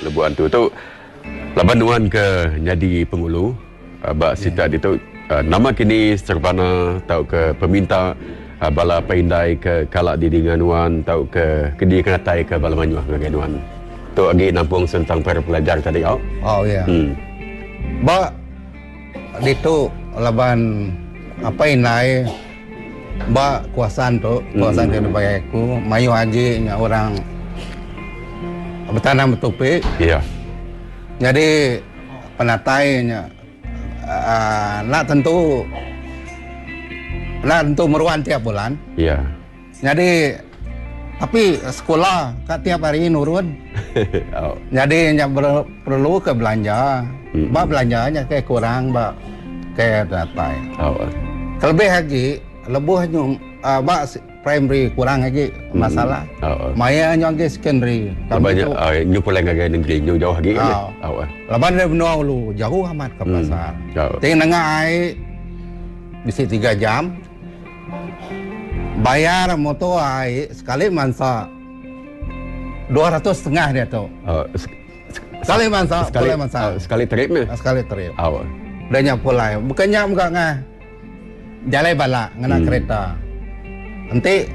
Lebuh Antu tu laban nuan ke jadi pengulu bak sita itu nama kini serbana tau ke peminta bala paindai ke kalak di dinganuan tau ke kedi kenatai ke bala manyuah ngaganuan tu agi nampung tentang para pelajar tadi au. Oh ya. Ba itu laban apa inai ba kuasaan ke bayaku mayu haji nya orang bertanam betupi. Iya. Jadi penatainya nak tentu meruan tiap bulan. Iya. Jadi tapi sekolah kat tiap hari nurun. Oh. Jadi perlu ke belanja. Ba belanjanya kayak kurang ba kayak datai. Oh. Terlebih lagi lebuh nyum ba primary kurang lagi masalah. Oh. Maya nyong ke secondary. Banyak nyu pulang ngagay negeri nyu jauh lagi kan. Oh. Laban dari benua lu jauh amat ke pasar. Oh. Ting nengah ai bisi 3 jam. Bayar motor ai sekali mansa 200 dia tu. Sekali mansa, sekali trip ni. Sekali trip. Oh. Dan nya pulai. Bukannya muka ngah. Jalai bala ngena kereta. Nanti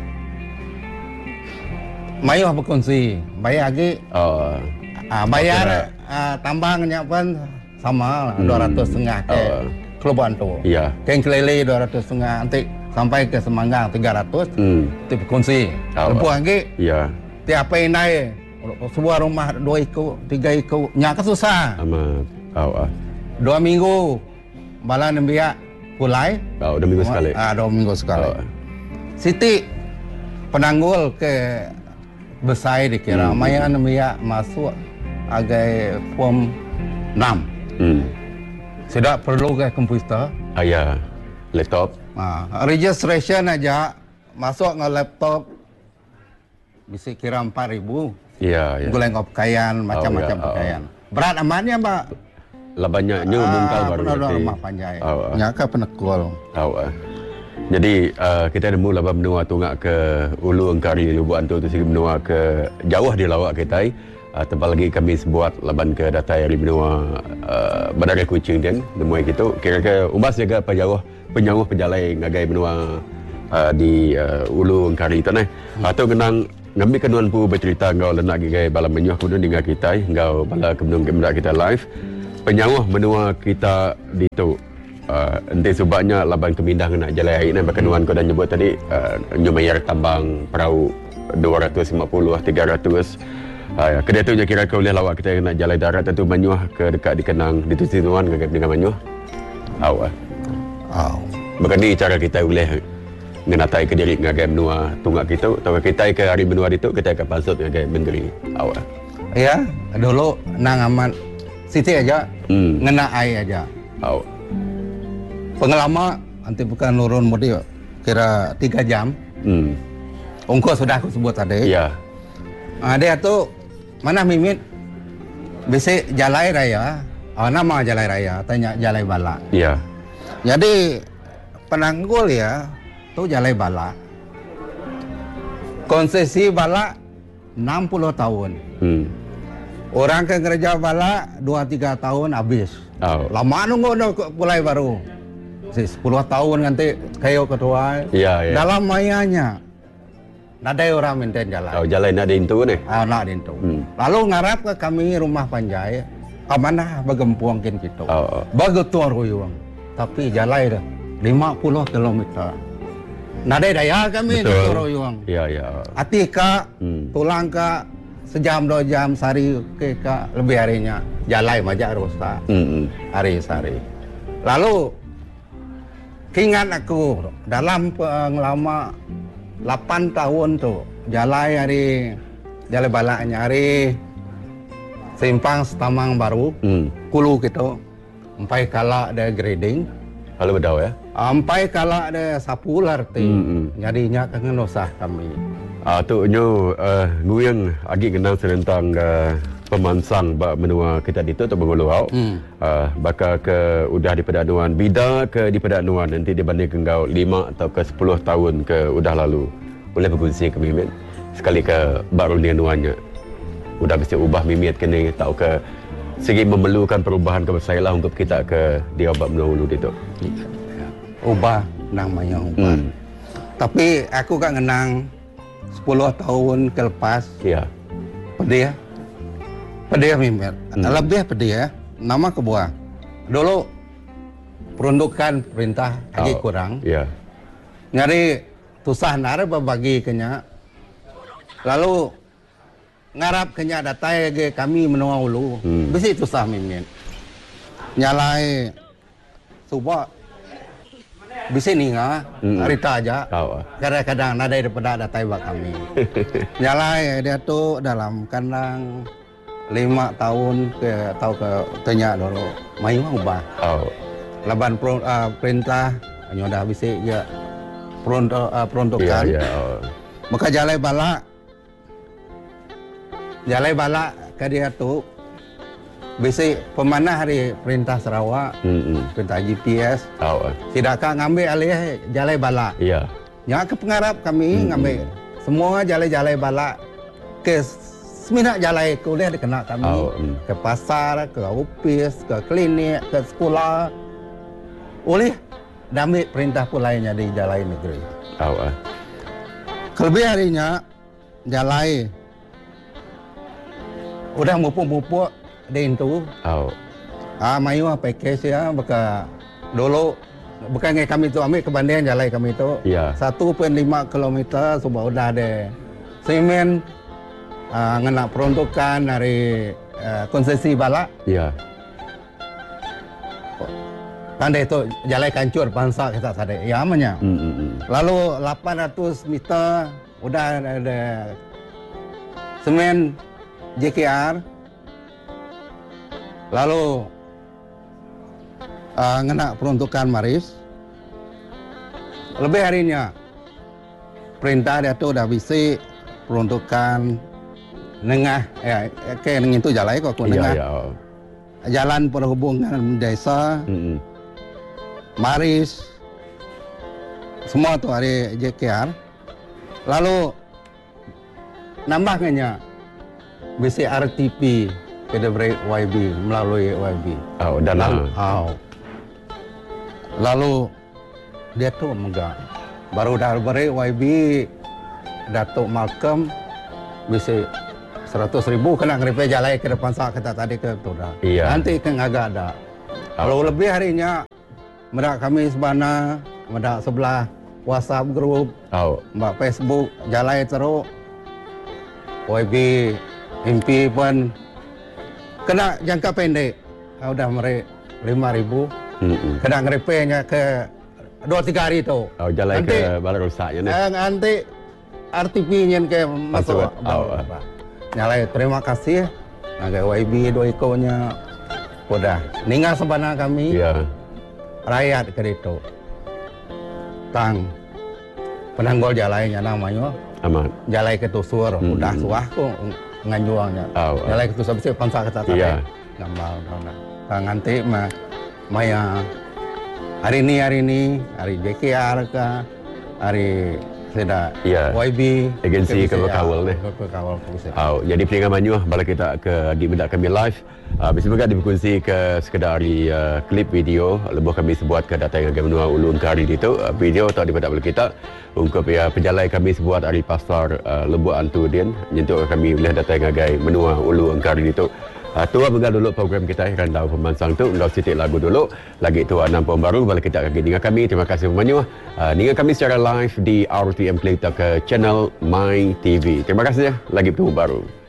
mayu berkongsi. Bayar lagi. Bayar tambangnya pun sama 200 ke Keluban tu. Iya. Keng kelele 200 nanti sampai ke Semanggang 300. Itu berkongsi. Lepas lagi. Iya. Tiap naik sebuah rumah 2 ikut, 3 ikut, nyak susah. Amat. 2 minggu bala nembiak pulai. 2 minggu sekali. 2 minggu sekali. Siti penanggul ke besai dikira. Maya nembiak masuk agai form 6. Sudah perlu ke komputer. Ya, laptop. Registration aja masuk ke laptop bisa kira 4,000. Iya. Guleng pakaian, macam-macam pakaian. Berat amannya, Mbak? Lah banyaknya mungkal baru nanti. Rumah panjai. Nyaka penekul. Jadi kita nemu laban benua tungak ke Ulu Engkari Lebuh Antu tu segi benua ke jauh di lawak kita. Tebal lagi kami sebuat laban ke datai dari benua Badara Kucing dan nemu gitu. Kira-kira umbas jaga penjauh pejalai ngagai benua di Ulu Engkari tu nah. Atau kenang ngambil kenuan pu bercerita ngau lenak gaya bala menyuah kemudian dengan kita ngau bala kemudian kita live penyawah benua kita di tu ente sebabnya laban kemindah nak jalan air nak kenuan kau dah nyebut tadi nyumayar tambang perahu 250 300 kedua tu je kira kau boleh lawak kita nak jalan darat tentu menyuah ke dekat dikenang di tu sinuan dengan menyuah bukan ni cara kita boleh ngenatai ke diri ngagai benua tungak kita atau kita ke hari benua itu kita akan pasut ngagai negeri awal. Ya, dulu nang amat siti aja ngena ai aja. Pengalaman nanti bukan nurun mudi kira 3 jam. Ongko sudah aku sebut tadi. Iya. Dia tu mana mimit bisa jalai raya. Nama jalai raya tanya jalai bala. Iya. Jadi penanggul ya tu jalai bala. Konsesi bala 60 tahun. Orang ke gereja bala 2-3 tahun habis. Lama nunggu mulai baru. 10 tahun nanti kayu ketua. Iya. Dalam mayanya nadai orang maintain jalan. Jalan nak dintu ni. Nak dintu. Lalu ngarap ke kami rumah panjai. Kamana bagempuang kin kita. Bagetuar ruyung. Tapi jalan dah 50 kilometer. Nadai daya kami di Royong. Iya. Atika tulang ka sejam 2 jam sehari ke lebih harinya jalai majak rosta. Hari-hari. Lalu ingat aku dalam pengalaman 8 tahun tu jalai hari jalai balaknya hari simpang Setamang Baru Kulu gitu. Sampai kala ada grading. Kalau berdau ya. Sampai kala ada sapular ti. Nyadinya kangen usah kami. Tu nyo nguyang agi kenal tentang pemansang bak menua kita itu atau mengulau. Bakal ke udah di pedanuan bida ke di pedanuan nanti dibanding kau 5 atau ke 10 tahun ke udah lalu. Boleh berkongsi kami men. Sekali ke baru dengan nuannya. udah bisa ubah mimit kini tahu ke segi memerlukan perubahan ke saya lah untuk kita ke dia buat menulu itu. Ubah namanya ubah. Tapi aku kan ngenang 10 tahun ke lepas. Ya. Pedih mimit. Lebih pedih ya. Nama kebuah. Dulu peruntukan perintah lagi kurang. Ya. Nyari susah nara berbagi kenya. Lalu ngarap kenya datai ke kami menua ulu. Bisi susah mimit. Nyalai subak bisi ninga harita aja. Kadang-kadang ada daripada datai bak kami. Nyalai dia tu dalam kandang 5 tahun ke tanya dulu. Mayu ubah. Laban perintah nyodah bisi ya peruntukan. Maka jalai balak ke dia tu bisi pemanah hari perintah Sarawak, perintah GPS. Sidakkah ngambil alih jalai balak. Ya. Ya ke pengarap kami ngambil semua jalai balak ke seminat jalai kuliah dikena kami ke pasar, ke ofis, ke klinik, ke sekolah. Oleh ambil perintah pulainya di jalai negeri. Kelebih harinya jalai udah mupuk-mupuk di itu. Mayu package ya beka dulu bukan kami tu ambil kebandingan jalai kami tu. 1.5 km sudah udah ada semen ngena peruntukan dari konsesi balak. Pandai itu jalai kancur bangsa kita sadar. Ya amanya. Lalu 800 meter udah ada semen JKR. Lalu ngena peruntukan Maris. Lebih harinya perintah dia tu dah bisi peruntukan nengah kayak itu jalai kok nengah. Jalan perhubungan desa. Maris semua tu hari JKR. Lalu nambahnya bisi RTP ke YB melalui YB. Lalu dia tu megah. Baru dah beri YB Datuk Malcolm bisi 100,000 kena ngeripe jalai ke depan sah kita tadi ke tu dah. Nanti kan agak ada. Kalau lebih harinya medak kami sebana, medak sebelah WhatsApp group, mbak Facebook jalai teruk. YB MP pun kena jangka pendek. Udah meri 5,000. Kena ngeripenya ke 2-3 hari tu. Jalai nanti, ke balai rusaknya ni. Nanti RTP-nya ke masuk. Nyalai terima kasih. Naga YB 2 ekornya. Udah ninggal sebana kami. Rakyat ke itu. Tang penanggol jalainya namanya. Aman. Jalai ke tusur. Udah suah kok nganjuangnya. Jalai ke tusur bisa pansa kata tadi. Gambar. Nanti maya hari ini hari JKR ke hari sudah YB agensi kawal ni. Jadi peringatan Manyuh bala kita ke di medak kami live. Bisa juga dikongsi ke sekedar klip video lebuh kami sebuat ke data yang menua ulun kari itu video atau daripada bala kita untuk penjalai kami sebuat hari pasar lebuh antu din nyentuh kami boleh data yang menua ulun kari itu. Tua mengal dulu program kita akan tahu pemansang tu ngau sitik lagu dulu lagi tu 6 baru balik kita akan dengan kami. Terima kasih Manyuh dengan kami secara live di RTM Kelita ke channel My TV. Terima kasih lagi tu baru.